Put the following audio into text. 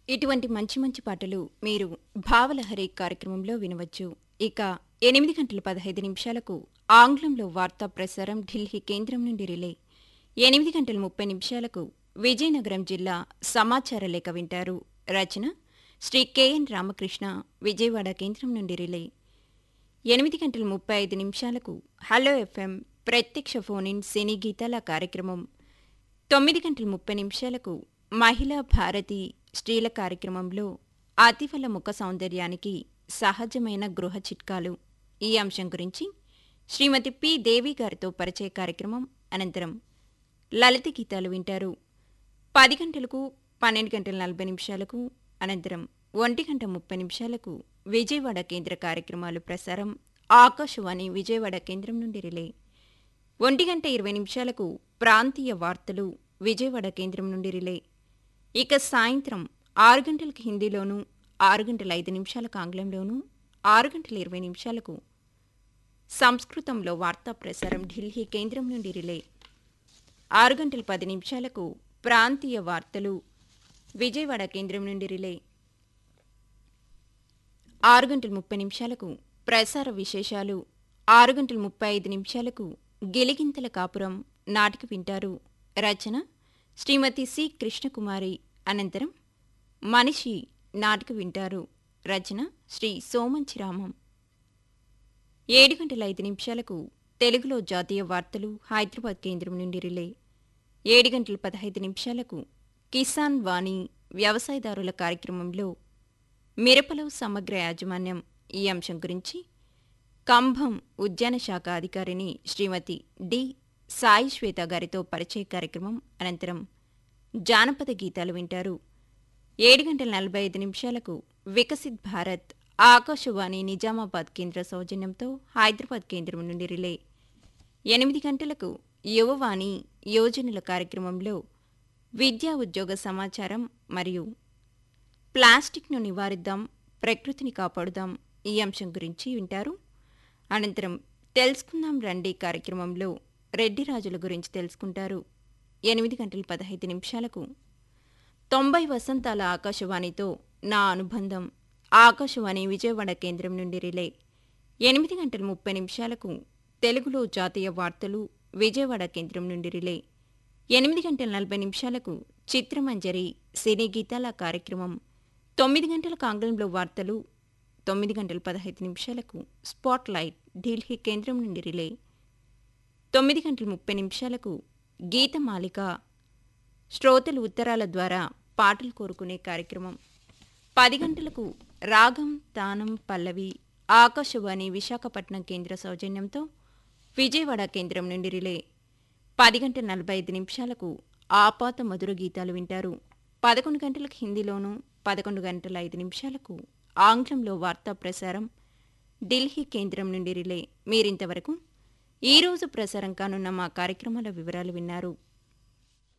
ఇటువంటి మంచి మంచి పాటలు మీరు భావలహరి కార్యక్రమంలో వినవచ్చు. ఇక 8 గంటల 15 నిమిషాలకు ఆంగ్లంలో వార్తా ప్రసారం ఢిల్లీ కేంద్రం నుండి రిలే. 8 గంటల 30 నిమిషాలకు విజయనగరం జిల్లా సమాచార లేఖ వింటారు. రచన శ్రీ కెఎన్ రామకృష్ణ, విజయవాడ కేంద్రం నుండి రిలే. 8 గంటల 35 నిమిషాలకు హలో ఎఫ్ఎం ప్రత్యక్ష ఫోన్ ఇన్ సినీ గీతాల కార్యక్రమం. 9 గంటల 30 నిమిషాలకు మహిళా భారతి స్త్రీల కార్యక్రమంలో అతివల ముఖ సౌందర్యానికి సహజమైన గృహ చిట్కాలు ఈ అంశం గురించి శ్రీమతి పి దేవి గారితో పరిచయ కార్యక్రమం. అనంతరం లలిత గీతాలు వింటారు. 10 గంటలకు 12 గంటల 40 నిమిషాలకు అనంతరం 1 గంట 30 నిమిషాలకు విజయవాడ కేంద్ర కార్యక్రమాలు ప్రసారం. ఆకాశవాణి విజయవాడ కేంద్రం నుండి రిలే. 1 గంట 20 నిమిషాలకు ప్రాంతీయ వార్తలు విజయవాడ కేంద్రం నుండి రిలే. ఇక సాయంత్రం 6 గంటలకు హిందీలోను, 6 గంటల 5 నిమిషాలకు ఆంగ్లంలోను, 6 గంటల 20 నిమిషాలకు సంస్కృతంలో వార్తా ప్రసారం ఢిల్లీ కేంద్రం నుండి రిలే. 6 గంటల 10 నిమిషాలకు ప్రాంతీయ వార్తలు విజయవాడ కేంద్రం నుండి రిలే. 6 గంటల 30 నిమిషాలకు ప్రసార విశేషాలు, 6 గంటల 35 నిమిషాలకు గిలిగింతల కాపురం నాటిక వింటారు. రచన శ్రీమతి సి కృష్ణకుమారి. అనంతరం మనిషి నాటిక వింటారు. రచన శ్రీ సోమంచిరామం. 7 గంటల 5 నిమిషాలకు తెలుగులో జాతీయ వార్తలు హైదరాబాద్ కేంద్రం నుండి రిలే. 7 గంటల 15 నిమిషాలకు కిసాన్ వాణి వ్యవసాయదారుల కార్యక్రమంలో మిరపలో సమగ్ర యాజమాన్యం ఈ అంశం గురించి కంభం ఉద్యాన శాఖ అధికారిని శ్రీమతి డి సాయి శ్వేత గారితో పరిచయ కార్యక్రమం. అనంతరం జానపద గీతాలు వింటారు. 7 గంటల 45 నిమిషాలకు వికసిత్ భారత్ ఆకాశవాణి నిజామాబాద్ కేంద్ర సౌజన్యంతో హైదరాబాద్ కేంద్రం నుండి రిలే. 8 గంటలకు యువవాణి యోజనల కార్యక్రమంలో విద్యా ఉద్యోగ సమాచారం మరియు ప్లాస్టిక్ను నివారిద్దాం, ప్రకృతిని కాపాడుదాం ఈ అంశం గురించి వింటారు. అనంతరం తెలుసుకుందాం రండి కార్యక్రమంలో రెడ్డిరాజుల గురించి తెలుసుకుంటారు. 8 గంటల 15 నిమిషాలకు 90 వసంతాల ఆకాశవాణితో నా అనుబంధం ఆకాశవాణి విజయవాడ కేంద్రం నుండి రిలే. 8 గంటల 30 నిమిషాలకు తెలుగులో జాతీయ వార్తలు విజయవాడ కేంద్రం నుండి రిలే. 8 గంటల 40 నిమిషాలకు చిత్రమంజరి సినీ గీతాల కార్యక్రమం. 9 గంటలకు ఆంగ్లంలో వార్తలు, 9 గంటల 15 నిమిషాలకు స్పాట్ లైట్ ఢిల్లీ కేంద్రం నుండి రిలే. 9 గంటల 30 నిమిషాలకు గీతమాలిక శ్రోతలు ఉత్తరాల ద్వారా పాటలు కోరుకునే కార్యక్రమం. 10 గంటలకు రాగం తానం పల్లవి ఆకాశవాణి విశాఖపట్నం కేంద్ర సౌజన్యంతో విజయవాడ కేంద్రం నుండి రిలే. 10 గంటల 45 నిమిషాలకు ఆపాత మధుర గీతాలు వింటారు. 11 గంటలకు హిందీలోను, 11 గంటల 5 నిమిషాలకు ఆంగ్లంలో వార్తా ప్రసారం ఢిల్లీ కేంద్రం నుండి రిలే. మీరింతవరకు ఈరోజు ప్రసారం కానున్న మా కార్యక్రమాల వివరాలు విన్నారు.